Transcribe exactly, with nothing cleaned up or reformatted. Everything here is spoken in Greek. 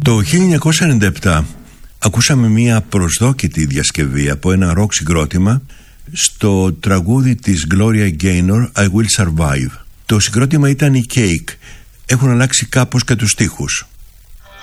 Το χίλια εννιακόσια ενενήντα επτά ακούσαμε μια προσδόκητη διασκευή από ένα ροκ συγκρότημα στο τραγούδι της Gloria Gaynor, I Will Survive. Το συγκρότημα ήταν η Cake. Έχουν αλλάξει κάπως και τους στίχους.